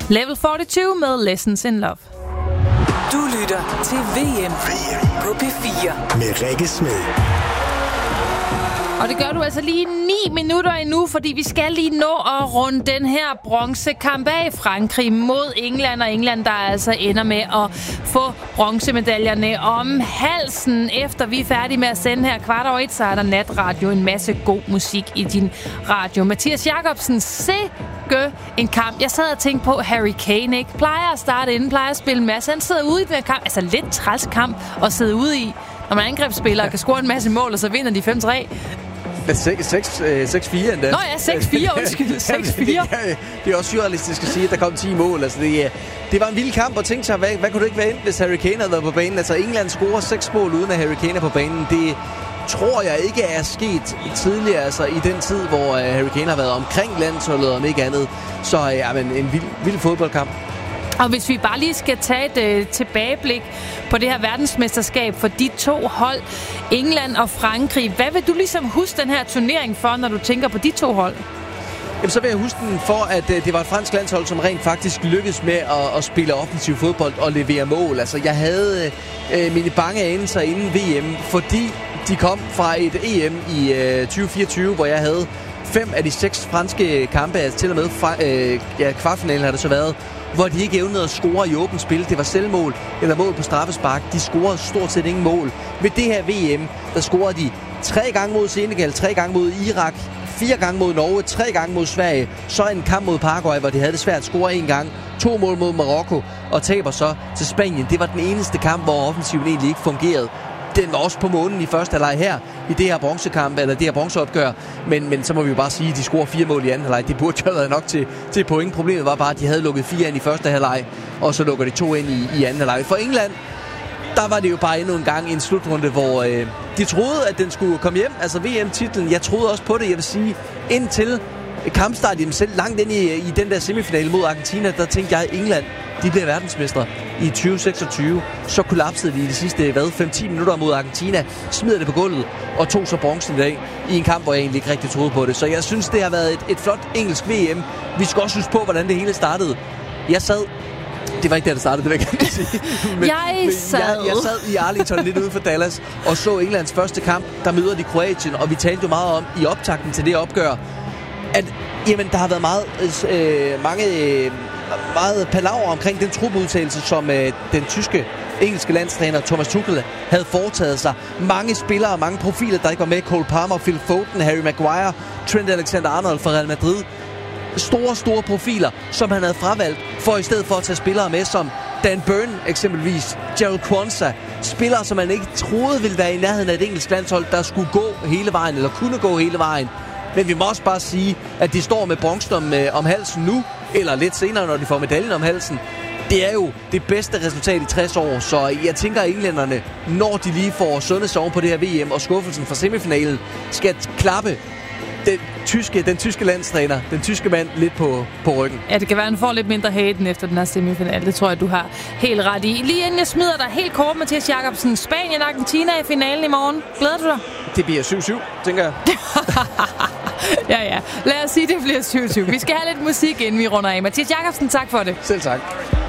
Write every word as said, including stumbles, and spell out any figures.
Level fireogfyrre med Lessons in Love. Du lytter til V M på P fire med Rikke Smed. Og det gør du altså lige ni minutter endnu, fordi vi skal lige nå at runde den her bronzekamp af. Frankrig mod England, og England, der altså ender med at få bronzemedaljerne om halsen. Efter vi er færdige med at sende her kvart over et, så er der natradio, en masse god musik i din radio. Mathias Jacobsen, sikke en kamp. Jeg sad og tænkte på Harry Kane, ikke? Plejer at starte inden, plejer at spille en masse. Han sidder ude i den her kamp, altså lidt træls kamp at sidde ude i. Når man angrebsspiller og kan score en masse mål, og så vinder de fem tre. seks fire endda. Nå ja, seks fire, undskyld. seks fire. Det, det er også surrealistisk at sige, at der kom ti mål. Altså, det, det var en vild kamp, og tænkte sig, hvad, hvad kunne det ikke være endt, hvis Harry Kane havde været på banen? Altså, England scorer seks mål uden at Harry Kane er på banen. Det tror jeg ikke er sket tidligere, altså i den tid, hvor uh, Harry Kane har været omkring landsholdet, om ikke andet. Så ja, men en vild, vild fodboldkamp. Og hvis vi bare lige skal tage et øh, tilbageblik på det her verdensmesterskab for de to hold, England og Frankrig. Hvad vil du ligesom huske den her turnering for, når du tænker på de to hold? Jamen, så vil jeg huske den for, at øh, det var et fransk landshold, som rent faktisk lykkedes med at, at spille offensiv fodbold og levere mål. Altså, jeg havde øh, mine bange anelser inden V M, fordi de kom fra et E M i øh, tyve fireogtyve, hvor jeg havde fem af de seks franske kampe, altså til og med fra, øh, ja, kvartfinalen har det så været, hvor de ikke evnede at score i åbent spil. Det var selvmål eller mål på straffespark. De scorede stort set ingen mål. Ved det her V M, der scorede de tre gange mod Senegal, tre gange mod Irak, fire gange mod Norge, tre gange mod Sverige. Så en kamp mod Paraguay, hvor de havde det svært at score en gang. To mål mod Marokko og taber så til Spanien. Det var den eneste kamp, hvor offensiven egentlig ikke fungerede. Den var også på månen i første halvleg her, i det her bronzekamp, eller det her bronzeopgør. Men, men så må vi jo bare sige, at de scorer fire mål i anden halvleg. Det burde jo have været nok til, til point. Problemet var bare, at de havde lukket fire ind i første halvleg, og så lukker de to ind i, i anden halvleg. For England, der var det jo bare endnu en gang i en slutrunde, hvor øh, de troede, at den skulle komme hjem. Altså V M-titlen, jeg troede også på det, jeg vil sige, indtil kampstart i dem selv, langt ind i, i den der semifinale mod Argentina, der tænkte jeg, at England, de bliver verdensmestre i tyve seksogtyve. Så kollapsede de i de sidste, hvad, fem til ti minutter mod Argentina, smider det på gulvet og tog så bronzen i dag i en kamp, hvor jeg egentlig ikke rigtig troede på det. Så jeg synes, det har været et, et flot engelsk V M. Vi skal også huske på, hvordan det hele startede. Jeg sad... Det var ikke der, det startede, det vil jeg gerne sige. Men, jeg, men sad. Jeg, jeg sad i Arlington lidt ude for Dallas og så Englands første kamp. Der møder de Kroatien, og vi talte jo meget om i optakten til det opgør, at jamen, der har været meget, øh, mange, øh, meget palaver omkring den trupudtagelse, som øh, den tyske engelske landstræner Thomas Tuchel havde foretaget sig. Mange spillere og mange profiler, der ikke var med. Cole Palmer, Phil Foden, Harry Maguire, Trent Alexander-Arnold fra Real Madrid. Store, store profiler, som han havde fravalgt, for i stedet for at tage spillere med, som Dan Burn eksempelvis, Gerald Kwanzaa. Spillere, som man ikke troede ville være i nærheden af et engelsk landshold, der skulle gå hele vejen, eller kunne gå hele vejen. Men vi må også bare sige, at de står med bronzen om, øh, om halsen nu, eller lidt senere, når de får medaljen om halsen. Det er jo det bedste resultat i tres år, så jeg tænker, at englænderne, når de lige får sundhedsår på det her V M, og skuffelsen fra semifinalen, skal klappe den tyske, den tyske landstræner, den tyske mand, lidt på, på ryggen. Ja, det kan være, at han får lidt mindre haten efter den her semifinal. Det tror jeg, du har helt ret i. Lige inden jeg smider dig helt kort, Mathias Jacobsen. Spanien og Argentina i finalen i morgen. Glæder du dig? Det bliver syv syv, tænker jeg. ja, ja. Lad os sige, det bliver syv syv. Vi skal have lidt musik, inden vi runder af. Mathias Jacobsen, tak for det. Selv tak.